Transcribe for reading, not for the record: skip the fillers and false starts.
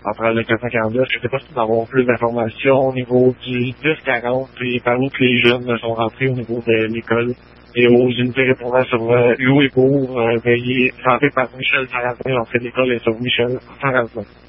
en travers le 449. Je sais pas si nous avons plus d'informations au niveau du 1040 et parmi tous les jeunes sont rentrés au niveau de l'école et aux unités répondant sur Louis pour veiller, santé par Michel Sarrazin, l'entrée de l'école est sur Michel Sarrazin.